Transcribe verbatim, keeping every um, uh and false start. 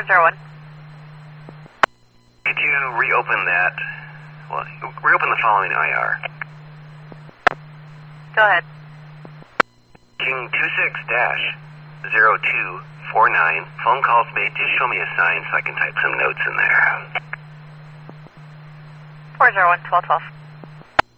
zero one. Could you reopen that? Well, reopen the following I R. Go ahead. King two six dash zero two four nine. Phone calls made. Just show me a sign so I can type some notes in there. four zero one, twelve twelve.